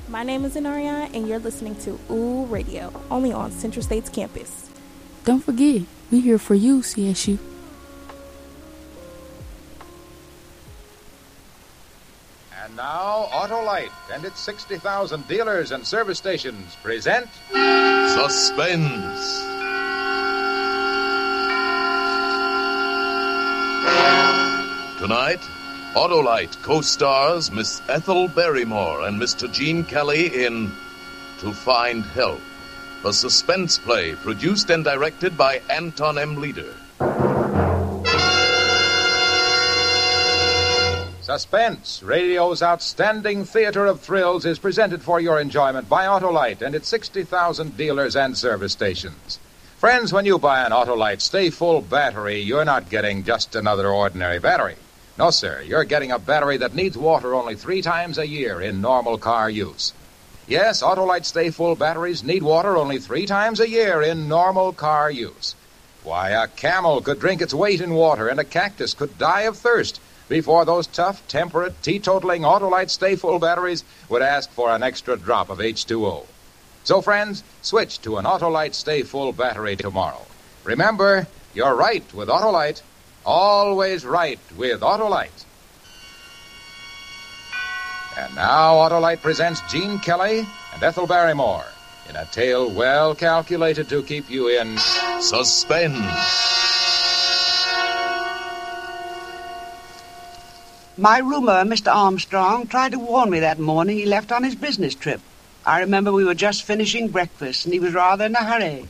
My name is Inarian, and you're listening to Ooh Radio, only on Central State's campus. Don't forget, we're here for you, CSU. And now, Autolite and its 60,000 dealers and service stations present... Suspense. Tonight, Autolite co-stars Miss Ethel Barrymore and Mr. Gene Kelly in To Find Help, a suspense play produced and directed by Anton M. Leader. Suspense, radio's outstanding theater of thrills, is presented for your enjoyment by Autolite and its 60,000 dealers and service stations. Friends, when you buy an Autolite Stay Full battery, you're not getting just another ordinary battery. No, sir, you're getting a battery that needs water only 3 times a year in normal car use. Yes, Autolite Stay Full batteries need water only 3 times a year in normal car use. Why, a camel could drink its weight in water and a cactus could die of thirst before those tough, temperate, teetotaling Autolite Stay Full batteries would ask for an extra drop of H2O. So, friends, switch to an Autolite Stay Full battery tomorrow. Remember, you're right with Autolite. Always right with Autolite. And now Autolite presents Gene Kelly and Ethel Barrymore in a tale well calculated to keep you in suspense. My roomer, Mr. Armstrong, tried to warn me that morning he left on his business trip. I remember we were just finishing breakfast, and he was rather in a hurry.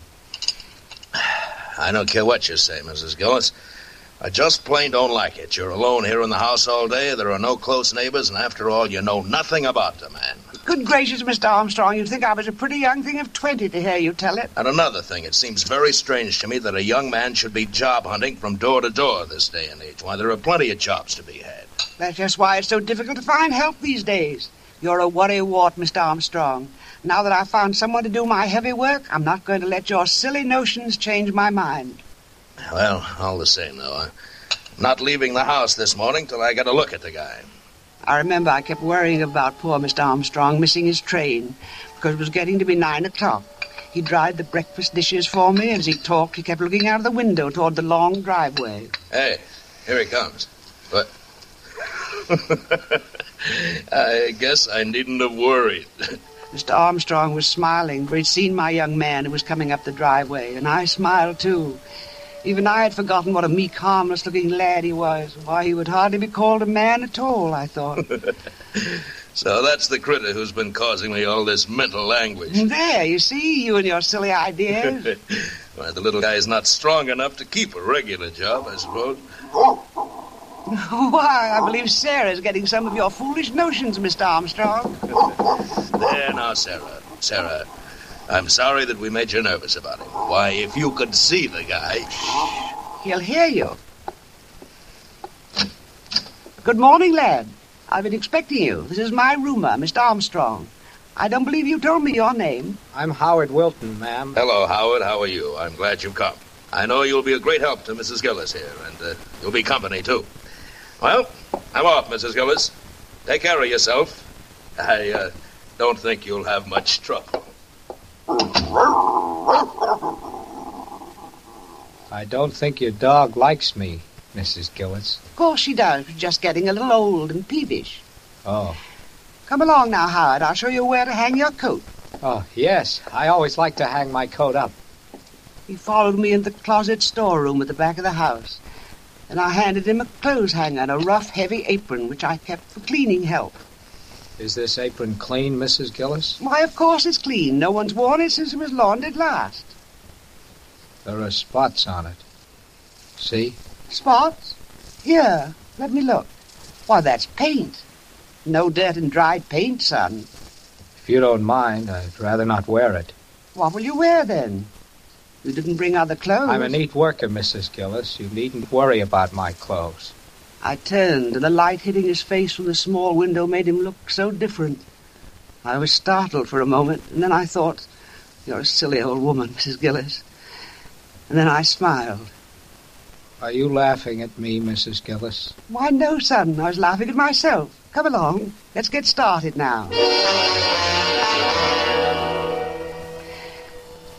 I don't care what you say, Mrs. Gillis. I just plain don't like it. You're alone here in the house all day. There are no close neighbors, and after all, you know nothing about the man. Good gracious, Mr. Armstrong, you'd think I was a pretty young thing of 20 to hear you tell it. And another thing, it seems very strange to me that a young man should be job hunting from door to door this day and age. Why, there are plenty of jobs to be had. That's just why it's so difficult to find help these days. You're a worrywart, Mr. Armstrong. Now that I've found someone to do my heavy work, I'm not going to let your silly notions change my mind. Well, all the same, though, I'm not leaving the house this morning till I get a look at the guy. I remember I kept worrying about poor Mr. Armstrong missing his train because it was getting to be 9 o'clock. He dried the breakfast dishes for me, and as he talked, he kept looking out of the window toward the long driveway. Hey, here he comes. But I guess I needn't have worried. Mr. Armstrong was smiling, for he'd seen my young man who was coming up the driveway, and I smiled, too. Even I had forgotten what a meek, harmless-looking lad he was. Why, he would hardly be called a man at all, I thought. So that's the critter who's been causing me all this mental anguish. There, you see, you and your silly ideas. Why, the little guy's not strong enough to keep a regular job, I suppose. Why, I believe Sarah's getting some of your foolish notions, Mr. Armstrong. There now, Sarah. Sarah, I'm sorry that we made you nervous about him. Why, if you could see the guy... Shh. He'll hear you. Good morning, lad. I've been expecting you. This is my roomer, Mr. Armstrong. I don't believe you told me your name. I'm Howard Wilton, ma'am. Hello, Howard. How are you? I'm glad you've come. I know you'll be a great help to Mrs. Gillis here, and you'll be company, too. Well, I'm off, Mrs. Gillis. Take care of yourself. I don't think you'll have much trouble. I don't think your dog likes me, Mrs. Gillis. Of course she does. She's just getting a little old and peevish. Oh. Come along now, Howard. I'll show you where to hang your coat. Oh, yes. I always like to hang my coat up. He followed me into the closet storeroom at the back of the house. And I handed him a clothes hanger and a rough, heavy apron, which I kept for cleaning help. Is this apron clean, Mrs. Gillis? Why, of course it's clean. No one's worn it since it was laundered last. There are spots on it. See? Spots? Here, let me look. Why, that's paint. No dirt and dried paint, son. If you don't mind, I'd rather not wear it. What will you wear, then? You didn't bring other clothes. I'm a neat worker, Mrs. Gillis. You needn't worry about my clothes. I turned, and the light hitting his face from the small window made him look so different. I was startled for a moment, and then I thought, you're a silly old woman, Mrs. Gillis. And then I smiled. Are you laughing at me, Mrs. Gillis? Why, no, son. I was laughing at myself. Come along. Let's get started now.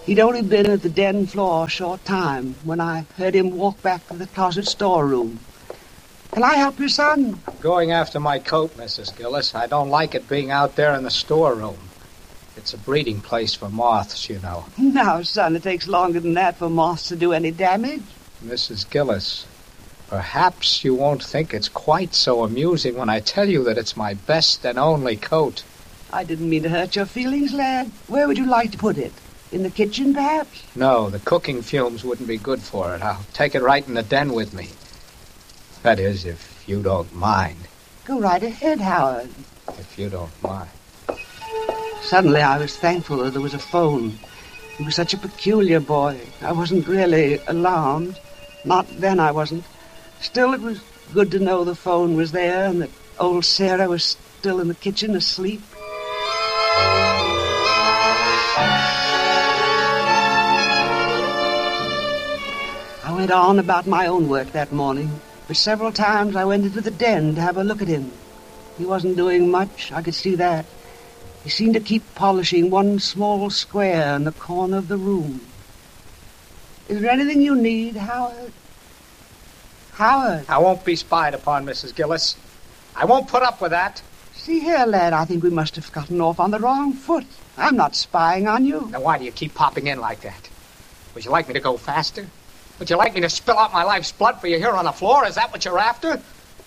He'd only been at the den floor a short time when I heard him walk back to the closet storeroom. Can I help you, son? Going after my coat, Mrs. Gillis. I don't like it being out there in the storeroom. It's a breeding place for moths, you know. Now, son, it takes longer than that for moths to do any damage. Mrs. Gillis, perhaps you won't think it's quite so amusing when I tell you that it's my best and only coat. I didn't mean to hurt your feelings, lad. Where would you like to put it? In the kitchen, perhaps? No, the cooking fumes wouldn't be good for it. I'll take it right in the den with me. That is, if you don't mind. Go right ahead, Howard. If you don't mind. Suddenly I was thankful that there was a phone. He was such a peculiar boy. I wasn't really alarmed. Not then, I wasn't. Still, it was good to know the phone was there and that old Sarah was still in the kitchen asleep. I went on about my own work that morning, but several times I went into the den to have a look at him. He wasn't doing much, I could see that. He seemed to keep polishing one small square in the corner of the room. Is there anything you need, Howard? Howard? I won't be spied upon, Mrs. Gillis. I won't put up with that. See here, lad, I think we must have gotten off on the wrong foot. I'm not spying on you. Now, why do you keep popping in like that? Would you like me to go faster? Would you like me to spill out my life's blood for you here on the floor? Is that what you're after?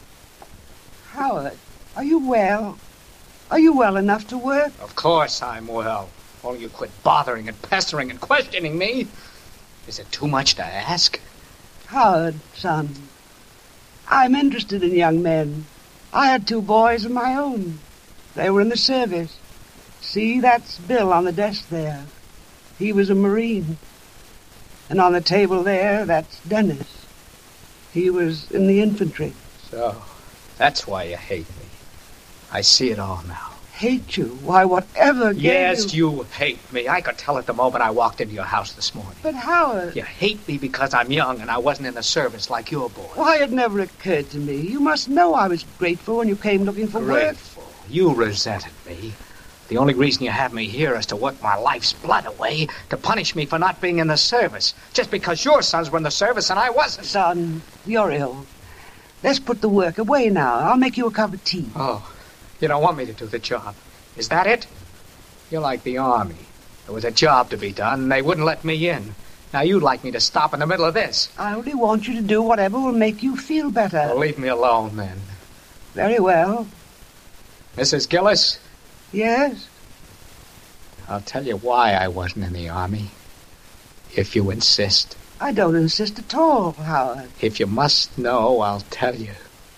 Howard, are you well? Are you well enough to work? Of course I'm well. Only you quit bothering and pestering and questioning me. Is it too much to ask? Howard, son, I'm interested in young men. I had 2 boys of my own. They were in the service. See, that's Bill on the desk there. He was a Marine. And on the table there, that's Dennis. He was in the infantry. So, that's why you hate me. I see it all now. Hate you? Why, whatever gave Yes, you... you hate me. I could tell it the moment I walked into your house this morning. But Howard... You hate me because I'm young and I wasn't in the service like your boy. Why, it never occurred to me. You must know I was grateful when you came looking for work. Grateful? You resented me. The only reason you have me here is to work my life's blood away, to punish me for not being in the service, just because your sons were in the service and I wasn't. Son, you're ill. Let's put the work away now. I'll make you a cup of tea. Oh, you don't want me to do the job. Is that it? You're like the Army. There was a job to be done, and they wouldn't let me in. Now you'd like me to stop in the middle of this. I only want you to do whatever will make you feel better. Well, leave me alone, then. Very well. Mrs. Gillis? Yes? I'll tell you why I wasn't in the Army. If you insist. I don't insist at all, Howard. If you must know, I'll tell you.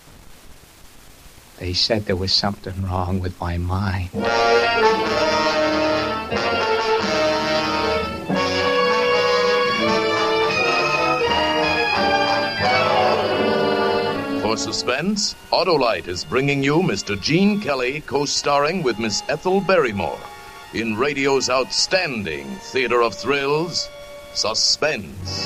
They said there was something wrong with my mind. For suspense, Autolite is bringing you Mr. Gene Kelly co-starring with Miss Ethel Barrymore in radio's outstanding theater of thrills, Suspense.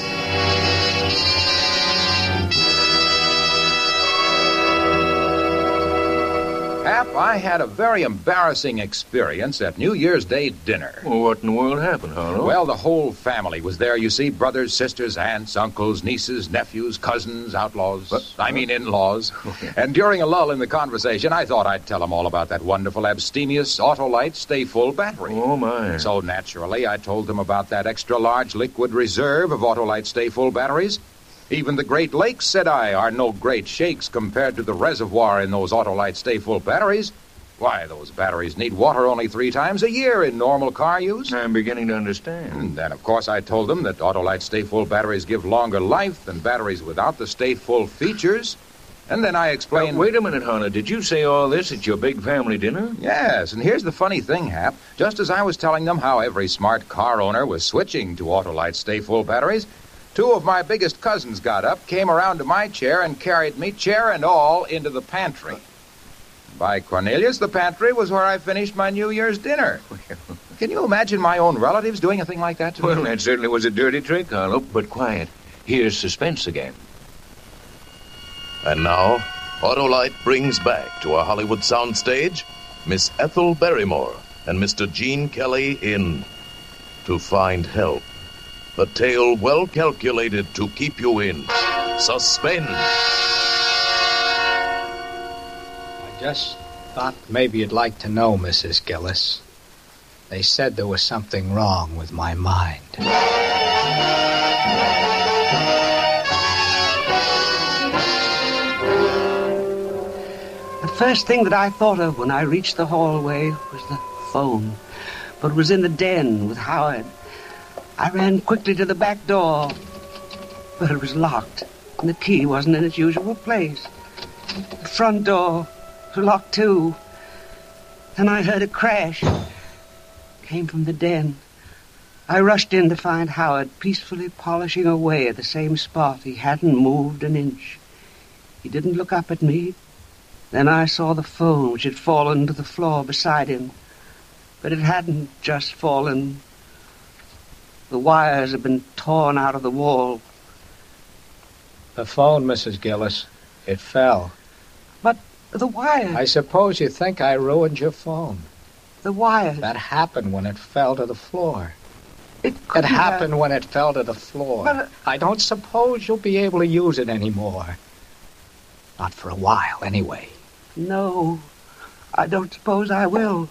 Hap, I had a very embarrassing experience at New Year's Day dinner. Well, what in the world happened, Harlow? Well, the whole family was there, you see. Brothers, sisters, aunts, uncles, nieces, nephews, cousins, outlaws. I mean in-laws. And during a lull in the conversation, I thought I'd tell them all about that wonderful Abstemious Autolite Stay Full battery. Oh, my. So naturally, I told them about that extra-large liquid reserve of Autolite Stay Full batteries. Even the Great Lakes, said I, are no great shakes compared to the reservoir in those Autolite Stay Full batteries. Why, those batteries need water only 3 times a year in normal car use. I'm beginning to understand. And then, of course, I told them that Autolite Stay Full batteries give longer life than batteries without the Stay Full features. And then I explained... Wait a minute, Harlow. Did you say all this at your big family dinner? Yes, and here's the funny thing, Hap. Just as I was telling them how every smart car owner was switching to Autolite Stay Full batteries, 2 of my biggest cousins got up, came around to my chair, and carried me, chair and all, into the pantry. By Cornelius, the pantry was where I finished my New Year's dinner. Can you imagine my own relatives doing a thing like that to me? Well, that certainly was a dirty trick, Harlow, but quiet. Here's Suspense again. And now, Autolite brings back to a Hollywood soundstage Miss Ethel Barrymore and Mr. Gene Kelly in to find help. A tale well calculated to keep you in suspense. I just thought maybe you'd like to know, Mrs. Gillis. They said there was something wrong with my mind. The first thing that I thought of when I reached the hallway was the phone. But it was in the den with Howard. I ran quickly to the back door, but it was locked, and the key wasn't in its usual place. The front door was locked too. Then I heard a crash. It came from the den. I rushed in to find Howard peacefully polishing away at the same spot. He hadn't moved an inch. He didn't look up at me. Then I saw the phone, which had fallen to the floor beside him. But it hadn't just fallen. The wires had been torn out of the wall. The phone, Mrs. Gillis, it fell. But the wires... I suppose you think I ruined your phone. The wires... That happened when it fell to the floor. It happened when it fell to the floor. But, I don't suppose you'll be able to use it anymore. Not for a while, anyway. No, I don't suppose I will.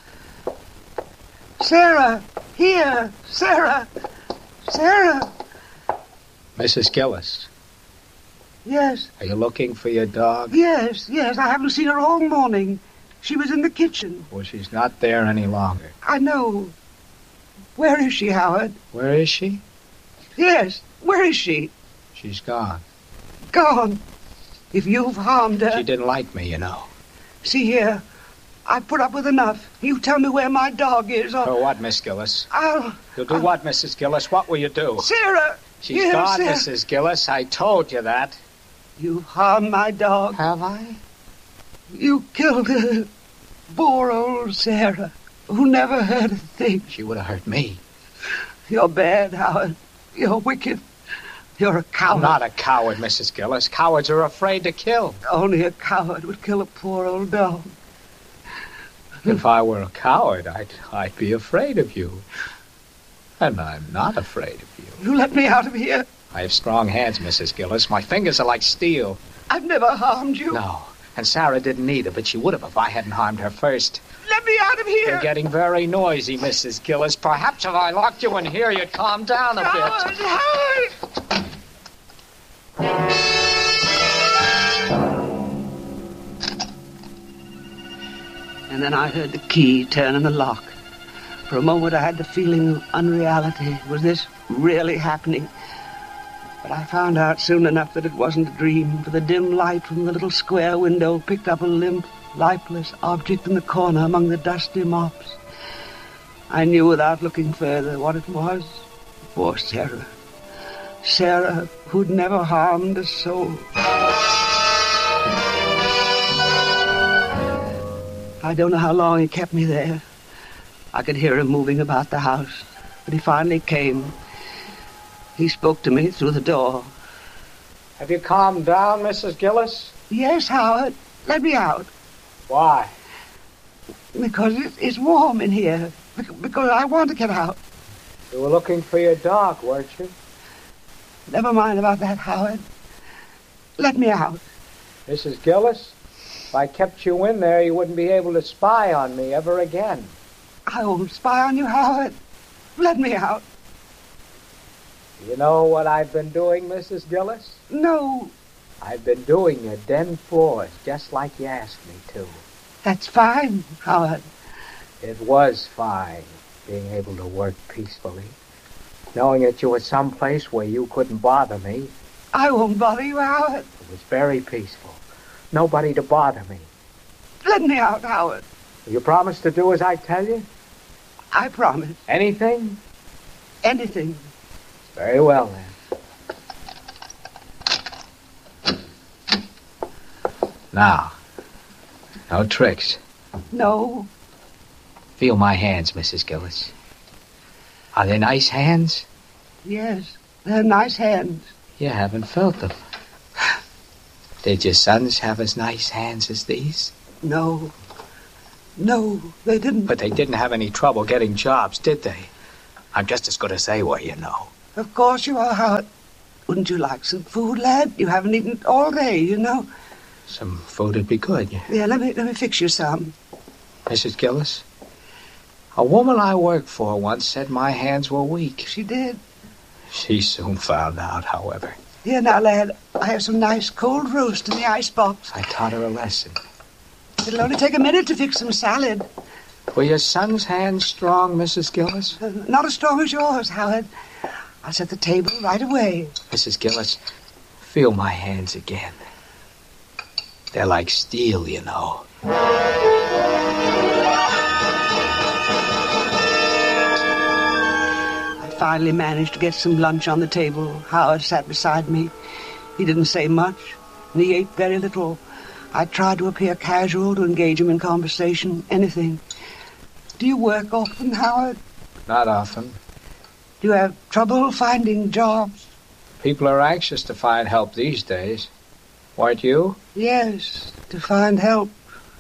Sarah! Here! Sarah! Sarah! Mrs. Gillis. Yes. Are you looking for your dog? Yes. I haven't seen her all morning. She was in the kitchen. Well, she's not there any longer. I know. Where is she, Howard? Where is she? Yes, where is she? She's gone. Gone? If you've harmed her... She didn't like me, you know. See here, I've put up with enough. You tell me where my dog is, or... For what, Miss Gillis? You'll do what, Mrs. Gillis? What will you do? Sarah! She's here, gone, Sarah. Mrs. Gillis. I told you that. You've harmed my dog. Have I? You killed her. Poor old Sarah, who never hurt a thing. She would have hurt me. You're bad, Howard. You're wicked. You're a coward. I'm not a coward, Mrs. Gillis. Cowards are afraid to kill. Only a coward would kill a poor old dog. If I were a coward, I'd be afraid of you. And I'm not afraid of you. You let me out of here. I have strong hands, Mrs. Gillis. My fingers are like steel. I've never harmed you. No. And Sarah didn't either, but she would have if I hadn't harmed her first. Let me out of here. You're getting very noisy, Mrs. Gillis. Perhaps if I locked you in here, you'd calm down a bit. Howard! And then I heard the key turn in the lock. For a moment I had the feeling of unreality. Was this really happening? But I found out soon enough that it wasn't a dream, for the dim light from the little square window picked up a limp, lifeless object in the corner among the dusty mops. I knew without looking further what it was. Poor Sarah. Sarah, who'd never harmed a soul. I don't know how long he kept me there. I could hear him moving about the house, but he finally came. He spoke to me through the door. Have you calmed down, Mrs. Gillis? Yes, Howard. Let me out. Why? Because it's warm in here. Because I want to get out. You were looking for your dog, weren't you? Never mind about that, Howard. Let me out. Mrs. Gillis, if I kept you in there, you wouldn't be able to spy on me ever again. I won't spy on you, Howard. Let me out. You know what I've been doing, Mrs. Gillis? No. I've been doing your den floors, just like you asked me to. That's fine, Howard. It was fine, being able to work peacefully. Knowing that you were someplace where you couldn't bother me. I won't bother you, Howard. It was very peaceful. Nobody to bother me. Let me out, Howard. Will you promise to do as I tell you? I promise. Anything? Anything. Very well, then. Now, no tricks. No. Feel my hands, Mrs. Gillis. Are they nice hands? Yes, they're nice hands. You haven't felt them. Did your sons have as nice hands as these? No. No, they didn't. But they didn't have any trouble getting jobs, did they? I'm just as good as they were, you know. Of course you are, Howard. Wouldn't you like some food, lad? You haven't eaten all day, you know. Some food would be good. Yeah, let me fix you some. Mrs. Gillis, a woman I worked for once said my hands were weak. She did. She soon found out, however. Here now, lad, I have some nice cold roast in the icebox. I taught her a lesson. It'll only take a minute to fix some salad. Were your son's hands strong, Mrs. Gillis? Not as strong as yours, Howard. I'll set the table right away. Mrs. Gillis, feel my hands again. They're like steel, you know. I finally managed to get some lunch on the table. Howard sat beside me. He didn't say much, and he ate very little. I tried to appear casual, to engage him in conversation, anything. Do you work often, Howard? Not often. Do you have trouble finding jobs? People are anxious to find help these days. Weren't you? Yes, to find help.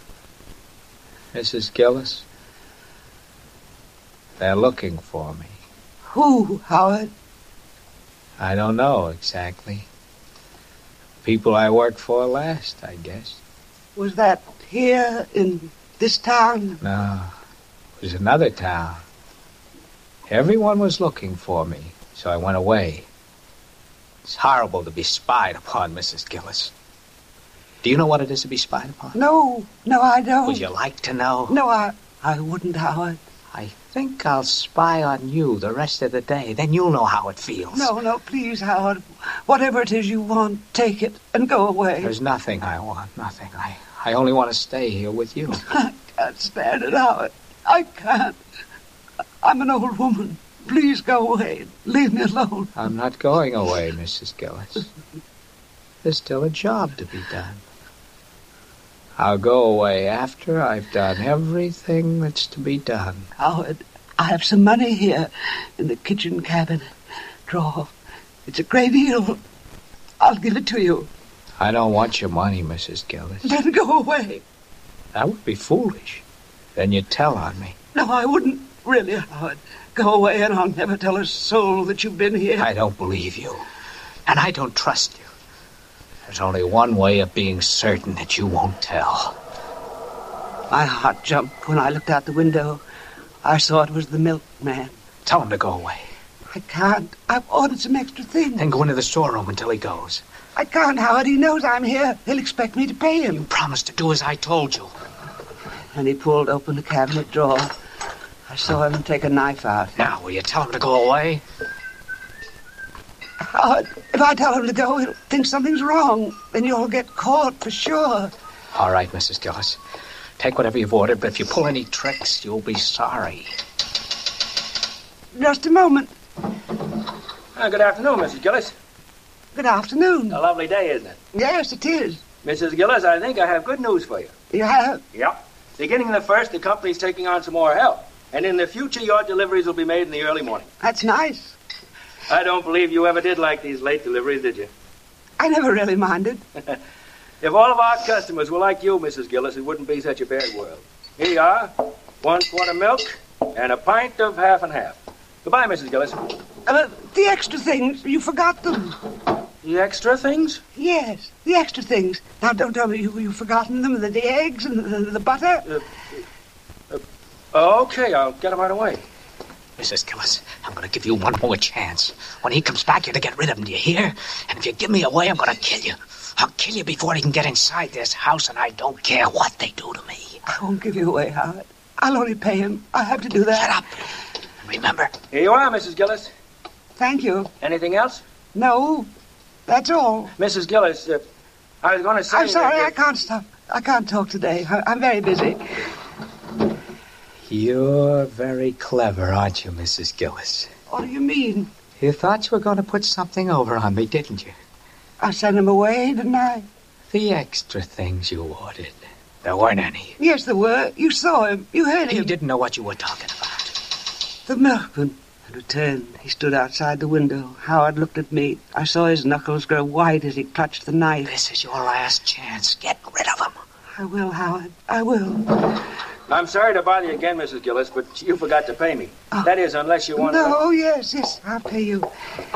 Mrs. Gillis, they're looking for me. Who, Howard? I don't know exactly. People I worked for last, I guess. Was that here in this town? No, it was another town. Everyone was looking for me, so I went away. It's horrible to be spied upon, Mrs. Gillis. Do you know what it is to be spied upon? No, I don't. Would you like to know? No, I wouldn't, Howard. I think I'll spy on you the rest of the day. Then you'll know how it feels. No, please, Howard. Whatever it is you want, take it and go away. There's nothing I want, nothing. I only want to stay here with you. I can't stand it, Howard. I can't. I'm an old woman. Please go away. Leave me alone. I'm not going away, Mrs. Gillis. There's still a job to be done. I'll go away after I've done everything that's to be done. Howard, I have some money here in the kitchen cabinet drawer. It's a great deal. I'll give it to you. I don't want your money, Mrs. Gillis. Then go away. That would be foolish. Then you'd tell on me. No, I wouldn't. Really, Howard. Go away and I'll never tell a soul that you've been here. I don't believe you. And I don't trust you. There's only one way of being certain that you won't tell. My heart jumped when I looked out the window. I saw it was the milkman. Tell him to go away. I can't. I've ordered some extra things. Then go into the storeroom until he goes. I can't, Howard. He knows I'm here. He'll expect me to pay him. You promised to do as I told you. And he pulled open the cabinet drawer. I saw him take a knife out. Now, will you tell him to go away? Howard, if I tell him to go, he'll think something's wrong. Then you'll get caught for sure. All right, Mrs. Gillis. Take whatever you've ordered, but if you pull any tricks, you'll be sorry. Just a moment. Good afternoon, Mrs. Gillis. Good afternoon. A lovely day, isn't it? Yes, it is. Mrs. Gillis, I think I have good news for you. You have? Yep. Beginning the 1st, the company's taking on some more help. And in the future, your deliveries will be made in the early morning. That's nice. I don't believe you ever did like these late deliveries, did you? I never really minded. If all of our customers were like you, Mrs. Gillis, it wouldn't be such a bad world. Here you are, 1 quart of milk and a pint of half and half. Goodbye, Mrs. Gillis. The extra things, you forgot them. The extra things? Yes, the extra things. Now, don't tell me you've forgotten them, the eggs and the butter. Okay, I'll get them right away. Mrs. Gillis, I'm going to give you one more chance. When he comes back, you're to get rid of him, do you hear? And if you give me away, I'm going to kill you. I'll kill you before he can get inside this house, and I don't care what they do to me. I won't give you away, Howard. I'll only pay him. I have to do that. Shut up. And remember. Here you are, Mrs. Gillis. Thank you. Anything else? No, that's all. Mrs. Gillis, I was going to say... I'm sorry, I can't stop. I can't talk today. I'm very busy. You're very clever, aren't you, Mrs. Gillis? What do you mean? You thought you were going to put something over on me, didn't you? I sent him away, didn't I? The extra things you ordered. There weren't any. Yes, there were. You saw him. You heard him. He didn't know what you were talking about. The milkman had returned. He stood outside the window. Howard looked at me. I saw his knuckles grow white as he clutched the knife. This is your last chance. Get rid of him. I will, Howard. I will. I'm sorry to bother you again, Mrs. Gillis, but you forgot to pay me. That is, unless you want to... No, yes, I'll pay you.